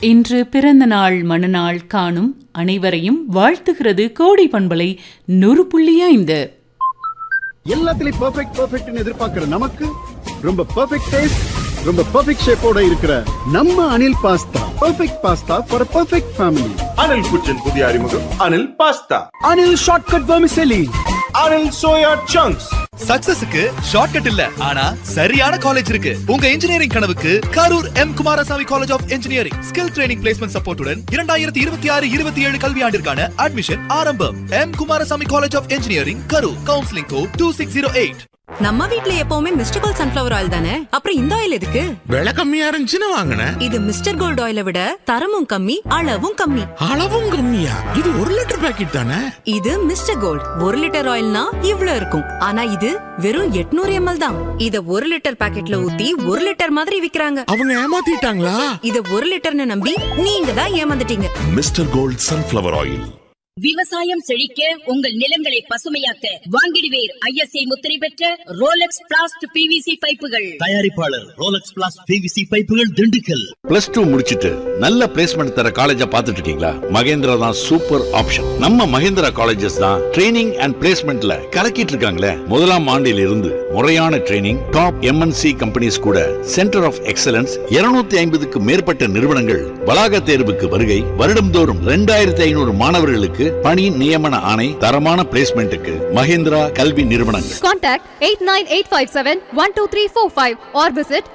இன்று பிறந்த நாள் மணநாள் காணும் அனைவரையும் வாழ்த்துகிறது கோடை பண்பலை 100.5. எல்லாத்துலயும் பெர்ஃபெக்ட்னு எதிர்பார்க்கிற நமக்கு ரொம்ப பெர்ஃபெக்ட் டேஸ்ட், ரொம்ப பெர்ஃபெக்ட் ஷேப்போட இருக்கிற நம்ம Anil pasta. Perfect pasta for perfect family. Anil குச்சின் புதிய அறிமுகம் Anil pasta. Anil shortcut vermicelli. Anil soya chunks. சக்சஸுக்கு shortcut இல்ல, ஆனா சரியான காலேஜ் இருக்கு. உங்க இன்ஜினியரிங் கனவுக்கு Karur M Kumaraswamy college of engineering skill training placement சப்போர்ட்டுடன் 2026-27 கல்வியாண்டிற்கான அட்மிஷன் ஆரம்பம். M Kumaraswamy college of engineering Karur. Counselling code 2608. நம்ம வீட்ல எப்பவுமே மிஸ்டர் கோல்ட் சன்ஃபிளவர் ஆயில் தானே, அப்புறம் இந்த ஆயில் எதுக்கு? விலை கம்மியா இருந்துச்சுன்னு வாங்கினேன். இது மிஸ்டர் கோல்ட் ஆயிலை விட தரமும் கம்மி, அளவும் கம்மி. அளவும் கம்மியா? இது 1 லிட்டர் பாக்கெட் தானே. இது மிஸ்டர் கோல்ட் 1 லிட்டர் ஆயில்னா இவ்ளோ இருக்கும், ஆனா இது வெறும் 800 ml தான். இத 1 லிட்டர் பாக்கெட்ல ஊத்தி 1 லிட்டர் மாதிரி விக்கிறாங்க. அவங்க ஏமாத்திட்டாங்களா? இத 1 லிட்டர்னு நம்பி நீங்க தான் ஏமாந்துட்டீங்க. Mister gold sunflower oil. விவசாயம் செழிக்க உங்கள் நிலங்களை பசுமையாக்க வாங்கிடுவேர் ஐஎஸ்ஐ முத்திரை பெற்ற ரோலக்ஸ் பிளாஸ்ட் பிவிசி பைப்புகள். தயாரிப்பாளர் ரோலக்ஸ் பிளாஸ்ட் பிவிசி பைப்புகள், திண்டுக்கல். +2 முடிச்சிட்டு நல்ல பிளேஸ்மெண்ட் தர காலேஜா பாத்துட்டு இருக்கீங்களா? மகேந்திரா தான் சூப்பர் ஆப்ஷன். நம்ம மகேந்திரா காலேஜஸ் தான் ட்ரைனிங் அண்ட் பிளேஸ்மெண்ட்ல கலக்கிட்டு இருக்காங்களே. முதலாம் ஆண்டில் இருந்து முறையான ட்ரைனிங், டாப் MNC கம்பெனிஸ் கூட சென்டர் ஆஃப் எக்ஸலன்ஸ் 250க்கு மேற்பட்ட நிறுவனங்கள் வளாக தேர்வுக்கு வருகை. வருடம்தோறும் 2500 மாணவர்களுக்கு பணி நியமன ஆணை. தரமான பிளேஸ்மெண்ட்டுக்கு மகேந்திரா கல்வி நிறுவனங்கள். Contact 8985712345 or visit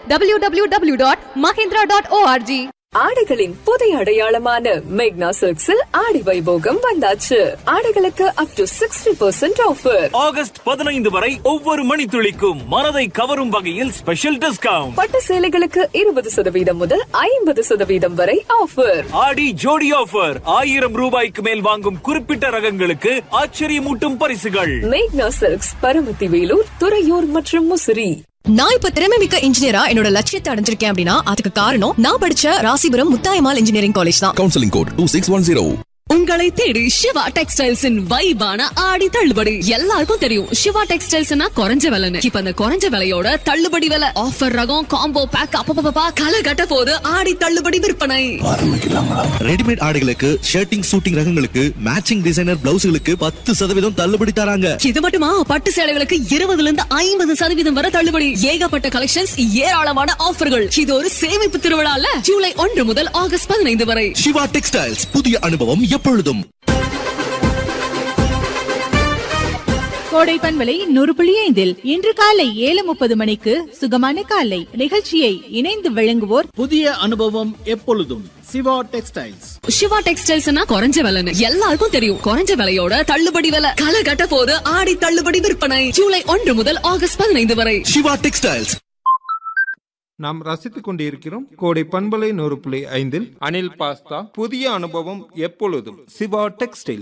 www.mahindra.org. ஆடைகளின் புதிய அடையாளமான மேக்னா சில்க்ஸில் ஆடி வைபோகம் வந்தாச்சு. ஆடைகளுக்கு up to 60% ஆஃபர். ஆகஸ்ட் 15 வரை ஒவ்வொரு மணித்துளிக்கும் மனதை கவரும் வகையில் ஸ்பெஷல் டிஸ்கவுண்ட். பட்டு சேலைகளுக்கு 20% முதல் 50% வரை ஆஃபர். ஆடி ஜோடி ஆஃபர். 1000 ரூபாய்க்கு மேல் வாங்கும் குறிப்பிட்ட ரகங்களுக்கு ஆச்சரியமூட்டும் பரிசுகள். மேக்னா சில்க்ஸ், பரமத்தி வேலூர், துறையூர் மற்றும் முசிறி. நான் இப்ப திறமைமிக்க இன்ஜினியரா என்னோட லட்சியத்தை அடைஞ்சிருக்கேன் அப்படின்னா அதுக்கு காரணம் நான் படிச்ச ராசிபுரம் முத்தாயம்மாள் இன்ஜினியரிங் காலேஜ் தான். Counselling code 2610. உங்களை தேடி சிவா டெக்ஸ்டைல்ஸின் வைபான ஆடி தள்ளுபடி. எல்லாருக்கும் தெரியும் சிவா டெக்ஸ்டைல்ஸ்னா குறைஞ்ச விலைன்னு. இப்ப அந்த குறைஞ்ச விலையோட தள்ளுபடி விலை, ஆஃபர் ரகம், காம்போ பேக், அப்பப்பா களை கட்ட போது ஆடி தள்ளுபடி விற்பனை ரெடிமேட் ஆடைகளுக்கு, ஷர்ட்டிங் சூட்டிங் ரகங்களுக்கு, மேட்சிங் டிசைனர் பிளவுஸ்களுக்கு 10% தள்ளுபடி தராங்க. இது மட்டுமா, பட்டு சேலைகளுக்கு 20% வரை தள்ளுபடி. ஏகப்பட்ட கலெக்ஷன்ஸ், ஏராளமான ஆஃபர்கள். இது ஒரு சேமிப்பு திருவிழால ஜூலை 1 முதல் ஆகஸ்ட் 15 வரை. சிவா டெக்ஸ்டைல்ஸ், புதிய அனுபவம் எப்பொழுதும். கோடை பண்பலை 100.5 இன்று காலை 7:30 மணிக்கு சுகமான காலை நிகழ்ச்சியை இணைந்து வழங்குவோர் புதிய அனுபவம் எப்பொழுதும் சிவா டெக்ஸ்டைல்ஸ். சிவா டெக்ஸ்டைல்ஸ்னா குறைஞ்ச விலைன்னு எல்லாருக்கும் தெரியும். குறைஞ்ச விலையோட தள்ளுபடி விலை, களை கட்ட போது ஆடி தள்ளுபடி விற்பனை ஜூலை 1 முதல் ஆகஸ்ட் 15 வரை. சிவா டெக்ஸ்டைல்ஸ். நாம் ரசித்துக் கொண்டிருக்கிறோம் கோடை பண்பலை 100.5 அனில் பாஸ்தா. புதிய அனுபவம் எப்பொழுதும் சிவா டெக்ஸ்டைல்.